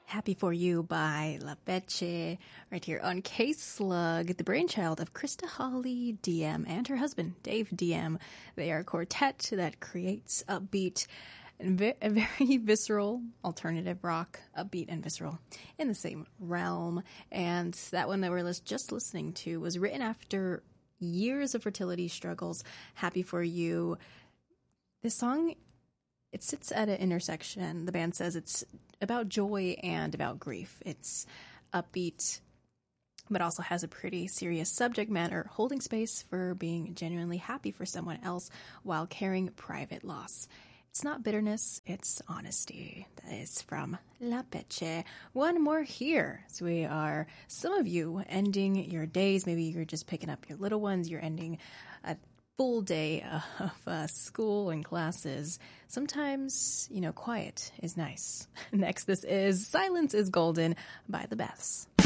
Happy For You by La Peche, right here on K-Slug, the brainchild of Krista Holly DM and her husband, Dave DM. They are a quartet that creates upbeat and a very visceral alternative rock, upbeat and visceral, in the same realm. And that one that we're just listening to was written after years of fertility struggles, Happy For You. This song, it sits at an intersection. The band says it's about joy and about grief. It's upbeat, but also has a pretty serious subject matter, holding space for being genuinely happy for someone else while carrying private loss. It's not bitterness, it's honesty. That is from La Peche. One more here. So we are, some of you, ending your days. Maybe you're just picking up your little ones. You're ending a full day of school and classes. Sometimes, quiet is nice. Next, this is Silence is Golden by The Beths.